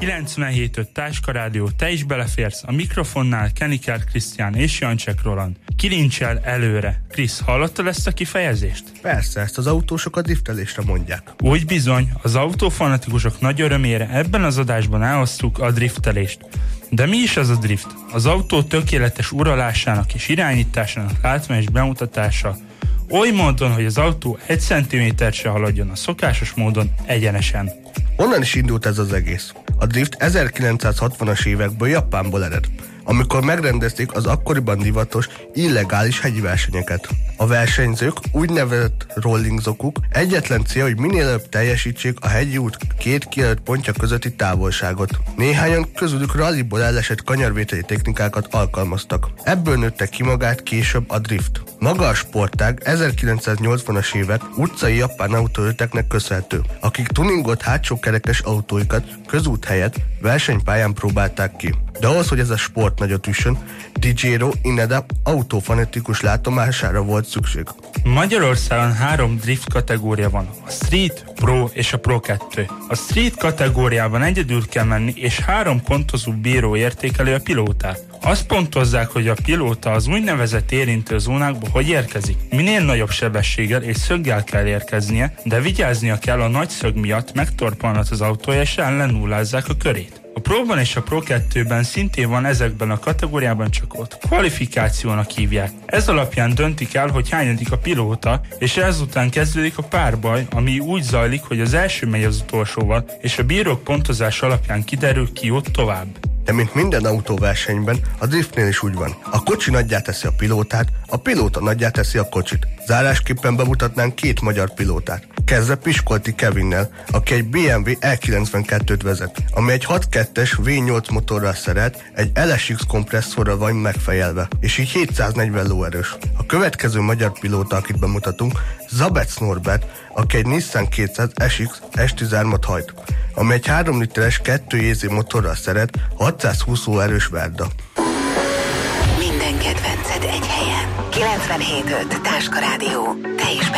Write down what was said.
97.5 Táska Rádió, te is beleférsz, a mikrofonnál Keniker Krisztián és Jancsek Roland. Kilincsel előre. Krisz, hallottad ezt a kifejezést? Persze, ezt az autósok a driftelésre mondják. Úgy bizony, az autófanatikusok nagy örömére ebben az adásban elhoztuk a driftelést. De mi is az a drift? Az autó tökéletes uralásának és irányításának látványos bemutatása, oly módon, hogy az autó 1 cm se haladjon a szokásos módon egyenesen. Onnan is indult ez az egész. A drift 1960-as évekből Japánból ered, amikor megrendezték az akkoriban divatos, illegális hegyi versenyeket. A versenyzők, úgynevezett rollingzokuk egyetlen cél, hogy minél előbb teljesítsék a hegyi út 2 kijelölt pontja közötti távolságot. Néhányan közülük ralliból elesett kanyarvételi technikákat alkalmaztak. Ebből nőtte ki magát később a drift. Maga a sportág 1980-as évek utcai japán autóöteknek köszönhető, akik tuningolt hátsó kerekes autóikat közút helyett versenypályán próbálták ki. De ahhoz, hogy ez a sport nagyot üssön, Dijiro Ineda autófanatikus látomására volt szükség. Magyarországon 3 drift kategória van, a Street, Pro és a Pro 2. A Street kategóriában egyedül kell menni, és 3 pontozó bíró értékeli a pilótát. Azt pontozzák, hogy a pilóta az úgynevezett érintő zónákba hogy érkezik. Minél nagyobb sebességgel és szöggel kell érkeznie, de vigyáznia kell, a nagy szög miatt megtorpanhat az autója, és ellenullázzák a körét. A Pro-ban és a Pro 2-ben szintén van ezekben a kategóriában, csak ott kvalifikációnak hívják. Ez alapján döntik el, hogy hányadik a pilóta, és ezután kezdődik a párbaj, ami úgy zajlik, hogy az első megy az utolsóval, és a bírók pontozás alapján kiderül, ki jut tovább. De mint minden autóversenyben, a driftnél is úgy van. A kocsi nagyjá teszi a pilótát, a pilóta nagyjá teszi a kocsit. Zárásképpen bemutatnánk 2 magyar pilótát. Kezdve Piskolti Kevinnel, aki egy BMW E92-t vezet, ami egy 6.2-es V8 motorral szerelt, egy LSX kompresszorral van megfejelve, és így 740 lóerős. A következő magyar pilóta, akit bemutatunk, Zabec Norbert, aki egy Nissan 200 SX S13-at hajt, ami egy 3 literes 2 JZ motorral szerelt, 620 lóerős Verda. Minden kedvenced egy helyen. 97.5 Táska Rádió. Te is